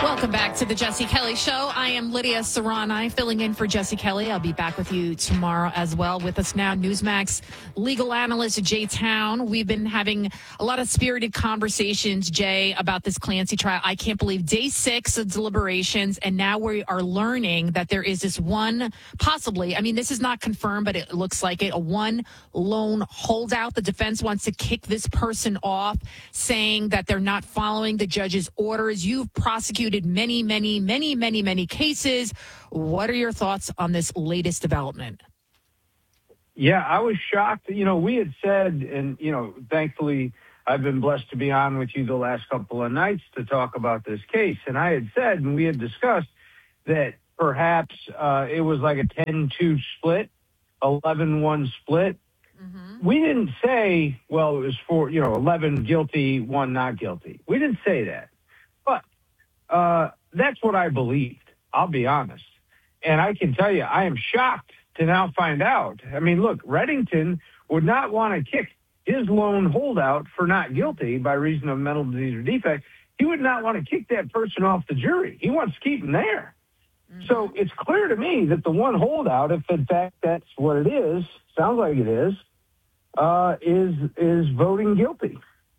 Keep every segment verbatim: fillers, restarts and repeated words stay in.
Welcome back to the Jesse Kelly Show. I am Lydia Serrani, filling in for Jesse Kelly. I'll be back with you tomorrow as well. With us now, Newsmax legal analyst Jay Town. We've been having a lot of spirited conversations, Jay, about this Clancy trial. I can't believe day six of deliberations, and now we are learning that there is this one, possibly, I mean, this is not confirmed, but it looks like it, a one lone holdout. The defense wants to kick this person off, saying that they're not following the judge's orders. You've prosecuted many, many, many, many, many cases. What are your thoughts on this latest development? Yeah, I was shocked. You know, we had said, and, you know, thankfully, I've been blessed to be on with you the last couple of nights to talk about this case. And I had said, and we had discussed that perhaps uh, it was like a ten two split, eleven one split. Mm-hmm. We didn't say, well, it was for, you know, eleven guilty, one not guilty. We didn't say that. But Uh, that's what I believed, I'll be honest. And I can tell you, I am shocked to now find out. I mean, look, Reddington would not want to kick his lone holdout for not guilty by reason of mental disease or defect. He would not want to kick that person off the jury. He wants to keep him there. Mm-hmm. So it's clear to me that the one holdout, if in fact that's what it is, sounds like it is, uh, is, is voting guilty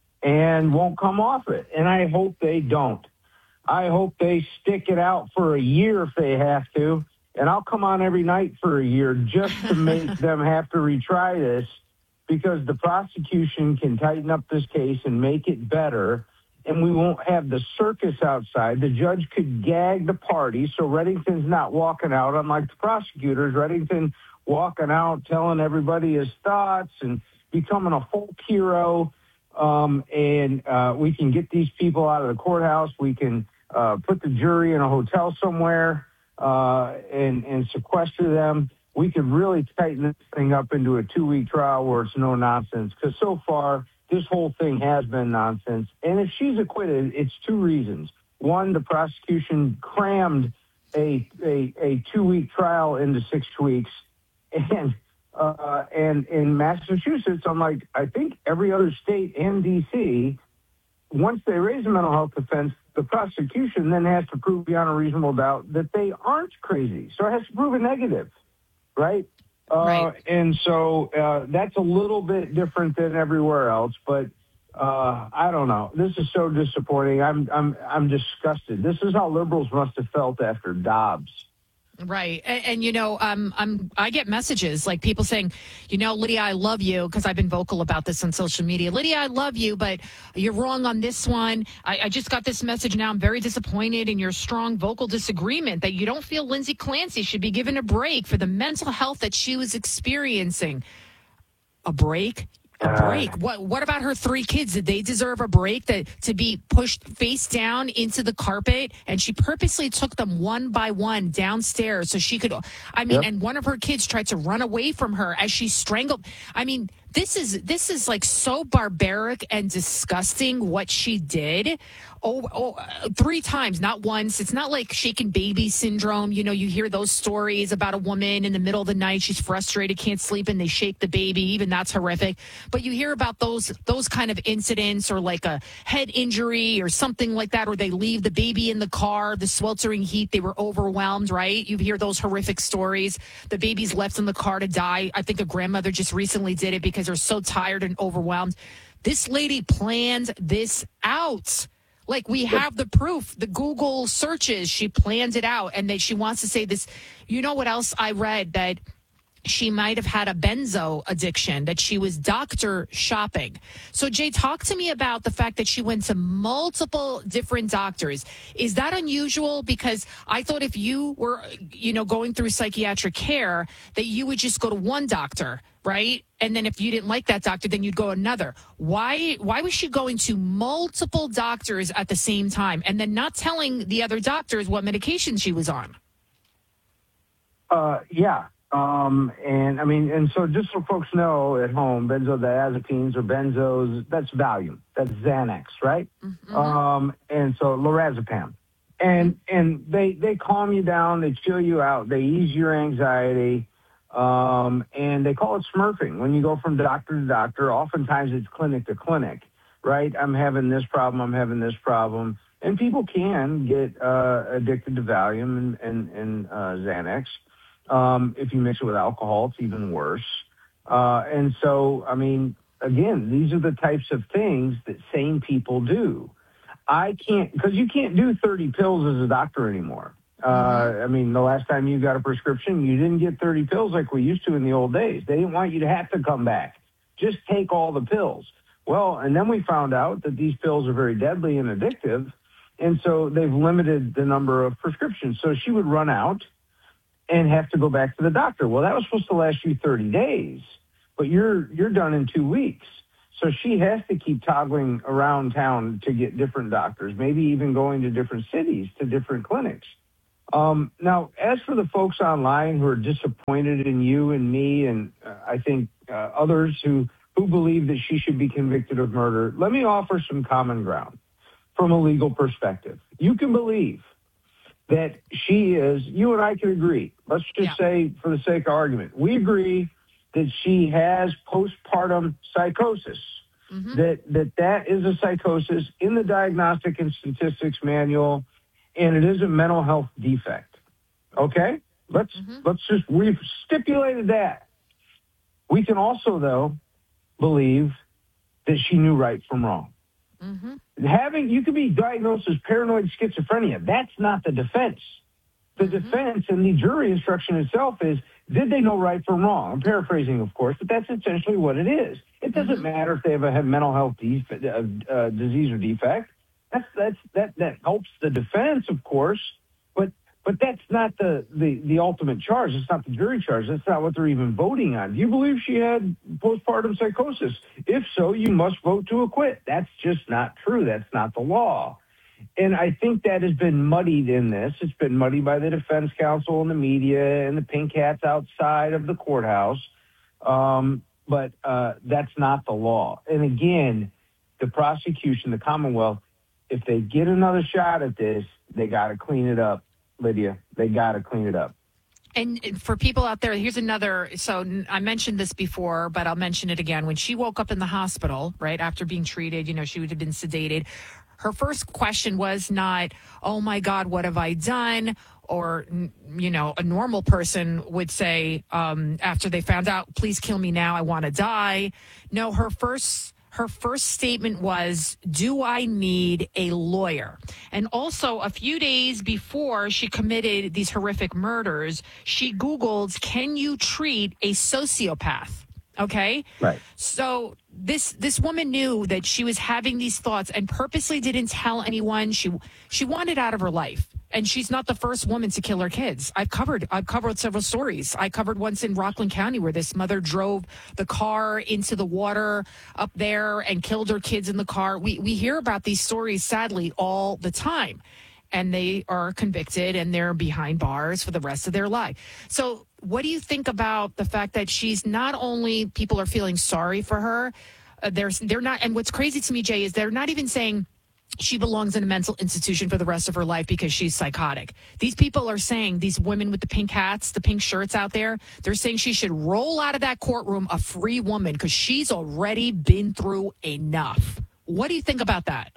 and won't come off it. And I hope they don't. I hope they stick it out for a year if they have to, and I'll come on every night for a year just to make them have to retry this, because the prosecution can tighten up this case and make it better, and we won't have the circus outside. The judge could gag the party so Reddington's not walking out, unlike the prosecutors. Reddington walking out, telling everybody his thoughts and becoming a folk hero, um, and uh, we can get these people out of the courthouse. We can Uh, put the jury in a hotel somewhere uh, and, and sequester them. We could really tighten this thing up into a two-week trial where it's no nonsense, because so far this whole thing has been nonsense. And if she's acquitted, it's two reasons. One, the prosecution crammed a, a, a two-week trial into six weeks. And uh, and in Massachusetts, unlike I think every other state and D C, once they raise a mental health defense, the prosecution then has to prove beyond a reasonable doubt that they aren't crazy. So it has to prove a negative, right? Uh, right. And so uh, that's a little bit different than everywhere else. But uh, I don't know. This is so disappointing. I'm I'm I'm disgusted. This is how liberals must have felt after Dobbs. Right. And, and, you know, um, I'm, I get messages like people saying, you know, Lydia, I love you, because I've been vocal about this on social media. Lydia, I love you, but you're wrong on this one. I, I just got this message now. I'm very disappointed in your strong vocal disagreement that you don't feel Lindsay Clancy should be given a break for the mental health that she was experiencing. A break? A break. What What about her three kids? Did they deserve a break that to be pushed face down into the carpet? And she purposely took them one by one downstairs so she could, I mean, yep. And one of her kids tried to run away from her as she strangled. I mean, this is this is like so barbaric and disgusting what she did. Oh, oh, three times, not once. It's not like shaken baby syndrome. You know, you hear those stories about a woman in the middle of the night, she's frustrated, can't sleep, and they shake the baby. Even that's horrific. But you hear about those those kind of incidents, or like a head injury or something like that, or they leave the baby in the car, the sweltering heat, they were overwhelmed, right? You hear those horrific stories. The baby's left in the car to die. I think a grandmother just recently did it because they're so tired and overwhelmed. This lady planned this out. Like, we have the proof, the Google searches, she planned it out, and that she wants to say this. You know what else I read? That she might have had a benzo addiction, that she was doctor shopping. So, Jay, talk to me about the fact that she went to multiple different doctors. Is that unusual? Because I thought if you were, you know, going through psychiatric care, that you would just go to one doctor, right? And then if you didn't like that doctor, then you'd go another. Why why was she going to multiple doctors at the same time and then not telling the other doctors what medication she was on? Uh, yeah. Um, and I mean, and so just so folks know at home, benzodiazepines or benzos, that's Valium, that's Xanax, right? Mm-hmm. Um, and so lorazepam. And, and they, they calm you down, they chill you out, they ease your anxiety. Um, and they call it smurfing. When you go from doctor to doctor, oftentimes it's clinic to clinic, right? I'm having this problem, I'm having this problem. And people can get uh, addicted to Valium and, and, and uh, Xanax. Um, if you mix it with alcohol, it's even worse. Uh, and so, I mean, again, these are the types of things that sane people do. I can't, because you can't do thirty pills as a doctor anymore. Uh, I mean, the last time you got a prescription, you didn't get thirty pills like we used to in the old days. They didn't want you to have to come back. Just take all the pills. Well, and then we found out that these pills are very deadly and addictive, and so they've limited the number of prescriptions. So she would run out and have to go back to the doctor. Well, that was supposed to last you thirty days, but you're you're done in two weeks. So she has to keep toggling around town to get different doctors, maybe even going to different cities, to different clinics. Um, now, as for the folks online who are disappointed in you and me, and uh, I think uh, others who, who believe that she should be convicted of murder, let me offer some common ground from a legal perspective. You can believe that she is, you and I can agree. Let's just yeah. say, for the sake of argument, we agree that she has postpartum psychosis, mm-hmm. that, that that is a psychosis in the Diagnostic and Statistics Manual, and it is a mental health defect. Okay? Let's, mm-hmm. let's just, we've stipulated that. We can also, though, believe that she knew right from wrong. Mm-hmm. Having, you could be diagnosed as paranoid schizophrenia. That's not the defense. The mm-hmm. defense and the jury instruction itself is, did they know right from wrong? I'm paraphrasing, of course, but that's essentially what it is. It doesn't mm-hmm. matter if they have a mental health def- uh, uh, disease or defect. That's, that's, that, that helps the defense, of course, but, but that's not the, the, the ultimate charge. It's not the jury charge. That's not what they're even voting on. Do you believe she had postpartum psychosis? If so, you must vote to acquit. That's just not true. That's not the law. And I think that has been muddied in this. It's been muddied by the defense counsel and the media and the pink hats outside of the courthouse. Um, but uh, that's not the law. And again, the prosecution, the Commonwealth, if they get another shot at this, they got to clean it up, Lydia. They got to clean it up. And for people out there, here's another. So I mentioned this before, but I'll mention it again. When she woke up in the hospital, right, after being treated, you know, she would have been sedated. Her first question was not, oh, my God, what have I done? Or, you know, a normal person would say um, after they found out, please kill me now. I want to die. No, her first her first statement was, do I need a lawyer? And also a few days before she committed these horrific murders, she Googled, can you treat a sociopath? Okay. Right. So this this woman knew that she was having these thoughts and purposely didn't tell anyone. She she wanted out of her life. And she's not the first woman to kill her kids. I've covered I've covered several stories. I covered once in Rockland County where this mother drove the car into the water up there and killed her kids in the car. We we hear about these stories, sadly, all the time. And they are convicted and they're behind bars for the rest of their life. So what do you think about the fact that she's not only people are feeling sorry for her, uh, there's they're not, and what's crazy to me, Jay, is they're not even saying she belongs in a mental institution for the rest of her life because she's psychotic. These people are saying, these women with the pink hats, the pink shirts out there, they're saying she should roll out of that courtroom a free woman because she's already been through enough. What do you think about that?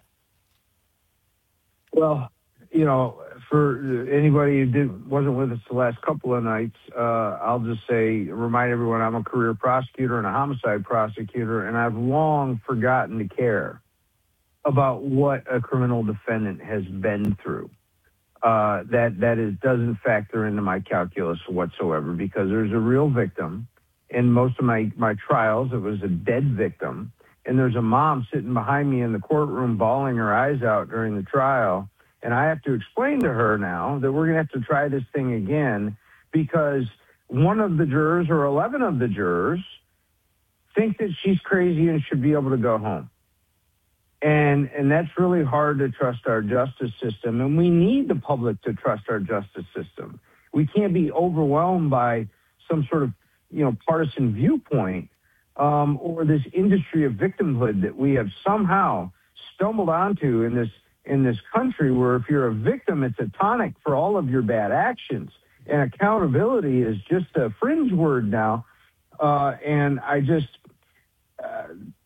Well, you know, for anybody who did, wasn't with us the last couple of nights, uh, I'll just say, remind everyone I'm a career prosecutor and a homicide prosecutor, and I've long forgotten to care about what a criminal defendant has been through. Uh, that that is doesn't factor into my calculus whatsoever because there's a real victim. In most of my, my trials, it was a dead victim. And there's a mom sitting behind me in the courtroom bawling her eyes out during the trial. And I have to explain to her now that we're going to have to try this thing again because one of the jurors or eleven of the jurors think that she's crazy and should be able to go home. And and that's really hard to trust our justice system. And we need the public to trust our justice system. We can't be overwhelmed by some sort of, you know, partisan viewpoint um, or this industry of victimhood that we have somehow stumbled onto in this in this country where if you're a victim, it's a tonic for all of your bad actions. And accountability is just a fringe word now. Uh, and I just, uh,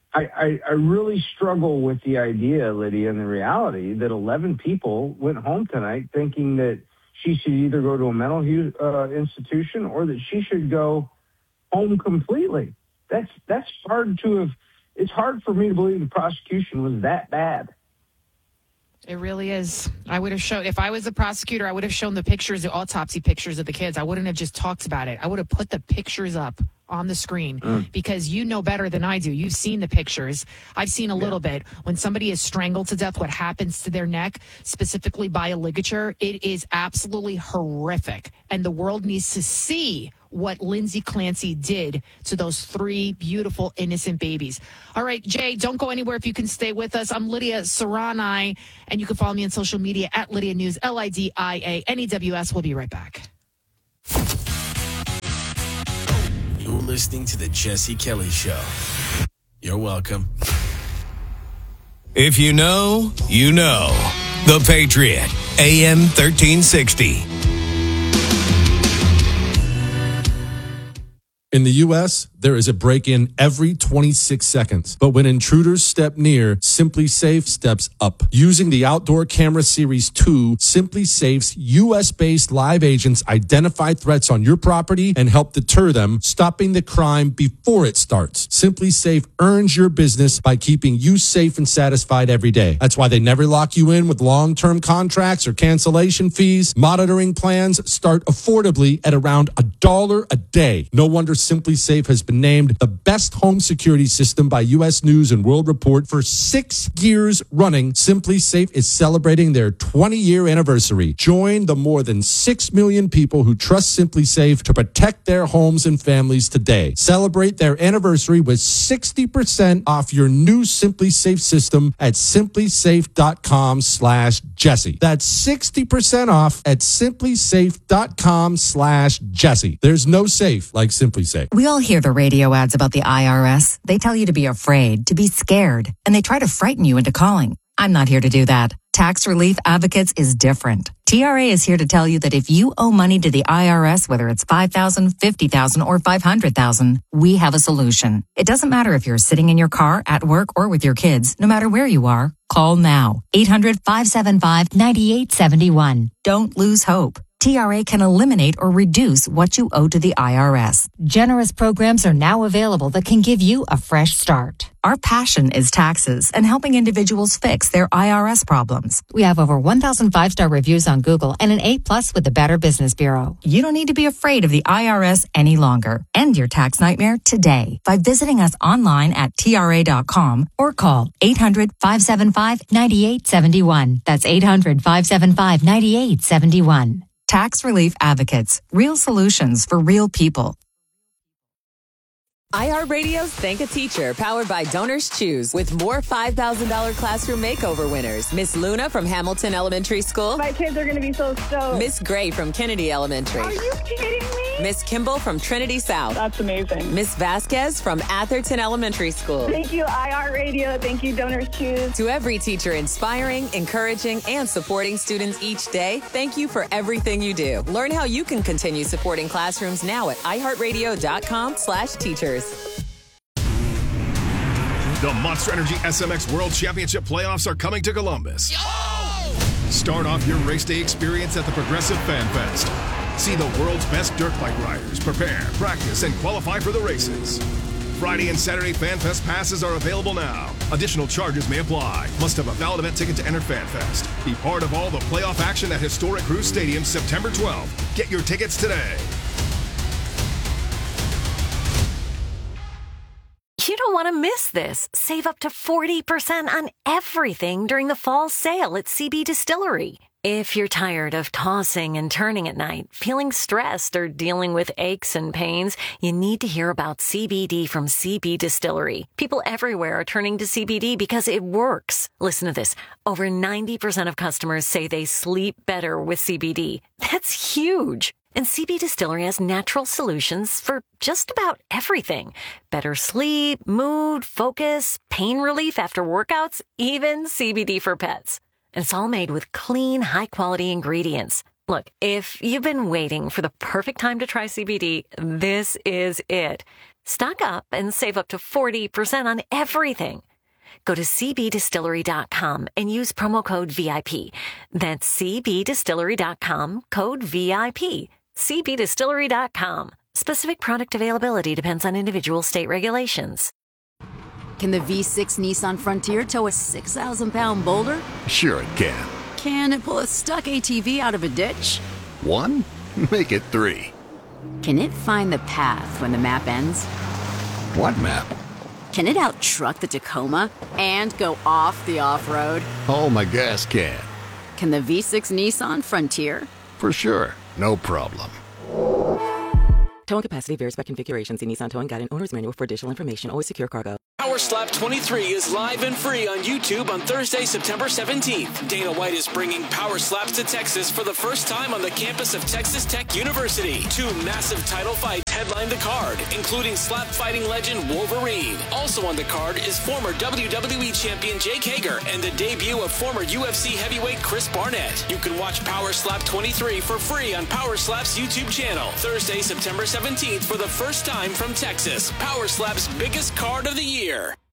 I, I, I really struggle with the idea, Lydia, and the reality that eleven people went home tonight thinking that she should either go to a mental uh, institution or that she should go home completely. That's that's hard to have. It's hard for me to believe the prosecution was that bad. It really is. I would have shown, if I was a prosecutor, I would have shown the pictures, the autopsy pictures of the kids. I wouldn't have just talked about it. I would have put the pictures up on the screen mm. because you know better than I do. You've seen the pictures. I've seen a yeah. little bit. When somebody is strangled to death, what happens to their neck, specifically by a ligature, it is absolutely horrific. And the world needs to see what Lindsay Clancy did to those three beautiful, innocent babies. All right, Jay, don't go anywhere if you can stay with us. I'm Lydia Serrani, and you can follow me on social media at Lydia News, L I D I A N E W S. We'll be right back. You're listening to The Jesse Kelly Show. You're welcome. If you know, you know. The Patriot, A M thirteen sixty. In the U S, there is a break-in every twenty-six seconds. But when intruders step near, SimpliSafe steps up. Using the Outdoor Camera Series two, SimpliSafe's U S-based live agents identify threats on your property and help deter them, stopping the crime before it starts. SimpliSafe earns your business by keeping you safe and satisfied every day. That's why they never lock you in with long-term contracts or cancellation fees. Monitoring plans start affordably at around a dollar a day. No wonder SimpliSafe has been named the best home security system by U S News and World Report for six years running. SimpliSafe is celebrating their twenty-year anniversary. Join the more than six million people who trust SimpliSafe to protect their homes and families today. Celebrate their anniversary with sixty percent off your new SimpliSafe system at simplisafe.com slash Jesse. That's sixty percent off at simplisafe.com slash Jesse. There's no safe like SimpliSafe. We all hear the radio ads about the I R S. They tell you to be afraid, to be scared, and they try to frighten you into calling. I'm not here to do that. Tax Relief Advocates is different. T R A is here to tell you that if you owe money to the I R S, whether it's five thousand dollars, fifty thousand dollars, or five hundred thousand dollars, we have a solution. It doesn't matter if you're sitting in your car, at work, or with your kids. No matter where you are, call now. eight hundred, five seven five, nine eight seven one. Don't lose hope. T R A can eliminate or reduce what you owe to the I R S. Generous programs are now available that can give you a fresh start. Our passion is taxes and helping individuals fix their I R S problems. We have over one thousand five-star reviews on Google and an A plus with the Better Business Bureau. You don't need to be afraid of the I R S any longer. End your tax nightmare today by visiting us online at T R A dot com or call eight hundred, five seven five, nine eight seven one. That's eight hundred, five seven five, nine eight seven one. Tax Relief Advocates. Real solutions for real people. iHeartRadio's Thank a Teacher, powered by Donors Choose, with more five thousand dollars classroom makeover winners. Miss Luna from Hamilton Elementary School. My kids are going to be so stoked. Miss Gray from Kennedy Elementary. Are you kidding me? Miss Kimball from Trinity South. That's amazing. Miss Vasquez from Atherton Elementary School. Thank you, iHeartRadio. Thank you, Donors Choose. To every teacher inspiring, encouraging, and supporting students each day, thank you for everything you do. Learn how you can continue supporting classrooms now at iHeartRadio.com slash teachers. The Monster Energy S M X World Championship playoffs are coming to Columbus. Yo! Start off your race day experience at the Progressive Fan Fest. See the world's best dirt bike riders prepare, practice, and qualify for the races. Friday and Saturday Fan Fest passes are available now. Additional charges may apply. Must have a valid event ticket to enter Fan Fest. Be part of all the playoff action at Historic Cruise Stadium September twelfth. Get your tickets today. You don't want to miss this. Save up to forty percent on everything during the fall sale at C B Distillery. If you're tired of tossing and turning at night, feeling stressed, or dealing with aches and pains, you need to hear about C B D from C B Distillery. People everywhere are turning to C B D because it works. Listen to this. Over ninety percent of customers say they sleep better with C B D. That's huge. And C B Distillery has natural solutions for just about everything. Better sleep, mood, focus, pain relief after workouts, even C B D for pets. And it's all made with clean, high-quality ingredients. Look, if you've been waiting for the perfect time to try C B D, this is it. Stock up and save up to forty percent on everything. Go to c b distillery dot com and use promo code V I P. That's c b distillery dot com, code V I P. c b distillery dot com. Specific product availability depends on individual state regulations. Can the V six Nissan Frontier tow a six thousand pound boulder? Sure it can. Can it pull a stuck A T V out of a ditch? One? Make it three. Can it find the path when the map ends? What map? Can it out-truck the Tacoma and go off the off-road? Oh, my gas can. Can the V six Nissan Frontier? For sure. No problem. Towing capacity varies by configuration. See Nissan Towing Guide and Owner's Manual for additional information. Always secure cargo. Power Slap twenty-three is live and free on YouTube on Thursday, September seventeenth. Dana White is bringing Power Slaps to Texas for the first time on the campus of Texas Tech University. Two massive title fights headline the card, including slap fighting legend Wolverine. Also on the card is former W W E champion Jake Hager and the debut of former U F C heavyweight Chris Barnett. You can watch Power Slap twenty-three for free on Power Slap's YouTube channel. Thursday, September seventeenth for the first time from Texas. Power Slap's biggest card of the year.